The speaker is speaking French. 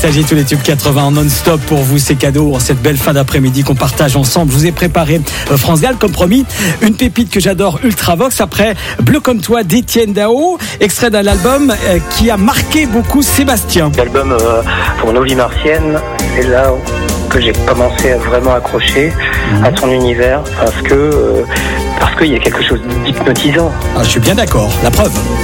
Nostalgie, tous les tubes 80 en non-stop pour vous, c'est cadeau en cette belle fin d'après-midi qu'on partage ensemble. Je vous ai préparé France Gall, comme promis, une pépite que j'adore, Ultravox, après Bleu comme toi d'Étienne Dao, extrait d'un album qui a marqué beaucoup Sébastien. L'album pour Nos vies martiennes, c'est là que j'ai commencé à vraiment accrocher à son univers, parce qu'il y a quelque chose d'hypnotisant. Ah, je suis bien d'accord, la preuve.